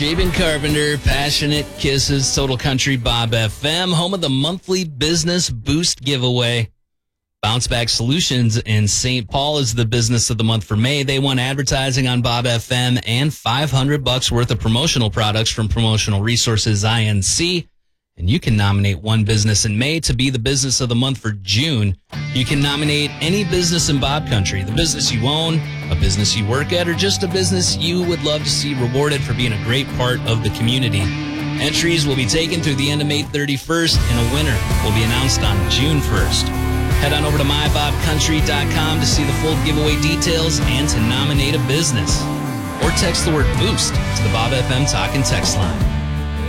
Jabin Carpenter, Passionate Kisses, Total Country Bob FM, home of the monthly Business Boost giveaway. Bounce Back Solutions in St. Paul is the business of the month for May. They won advertising on Bob FM and $500 worth of promotional products from Promotional Resources INC. And you can nominate one business in May to be the business of the month for June. You can nominate any business in Bob Country, the business you own, a business you work at, or just a business you would love to see rewarded for being a great part of the community. Entries will be taken through the end of May 31st, and a winner will be announced on June 1st. Head on over to mybobcountry.com to see the full giveaway details and to nominate a business. Or text the word BOOST to the Bob FM Talk and Text line.